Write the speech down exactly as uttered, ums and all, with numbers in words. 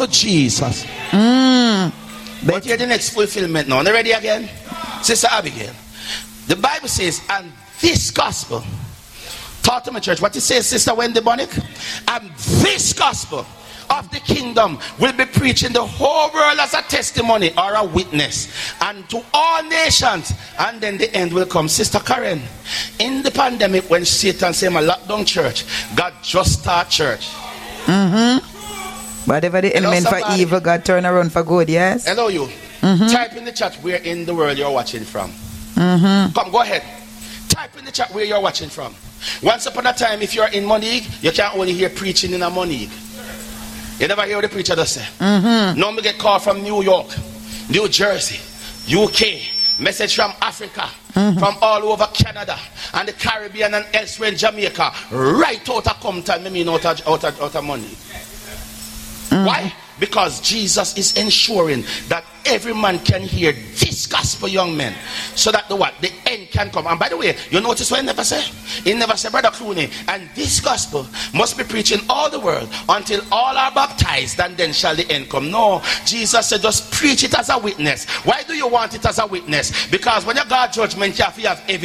to Jesus. Mm. But here's the next fulfillment now. Are you ready again? Sister Abigail. The Bible says, and this gospel, talk to my church, what it says, Sister Wendy Bonnick, and this gospel of the kingdom will be preached in the whole world as a testimony or a witness, and to all nations, and then the end will come. Sister Karen, in the pandemic, when Satan said, "I'm a lockdown church," God just start church. Mm-hmm. Whatever the enemy for evil, God turn around for good. Yes. Hello, you. Mm-hmm. Type in the chat where in the world you're watching from. Mm-hmm. Come, go ahead. Type in the chat where you're watching from. Once upon a time, if you're in Monique, you can only hear preaching in a Monique. You never hear what the preacher does say. Mm-hmm. Now me get called from New York, New Jersey, U K, message from Africa, mm-hmm. from all over Canada and the Caribbean and elsewhere in Jamaica, right out of Compton, me mean out of, out of, out of money. Mm-hmm. Why? Because Jesus is ensuring that every man can hear this gospel, young men, so that the what? The end can come. And by the way, you notice what he never said? He never said, Brother Clooney, and this gospel must be preached in all the world until all are baptized, and then shall the end come. No, Jesus said, just preach it as a witness. Why do you want it as a witness? Because when you got judgment, you have to have evidence.